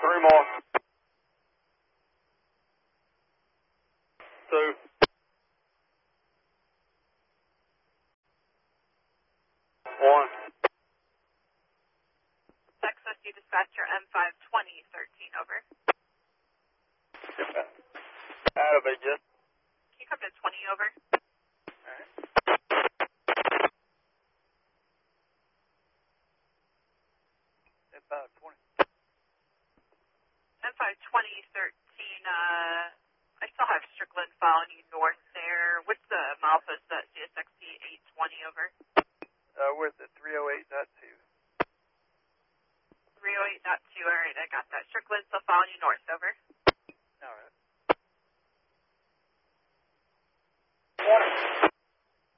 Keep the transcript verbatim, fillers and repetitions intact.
Three more. Two. One. Texas, you dispatcher M five twenty thirteen, over. That'll be good. Can you come to twenty, over? Alright. M five twenty. M five twenty thirteen, uh, I still have Strickland following you north there. What's the milepost at C S X T eight twenty, over? Uh, we're at the three oh eight point two. three oh eight point two, alright, I got that. Strickland still following you north, over.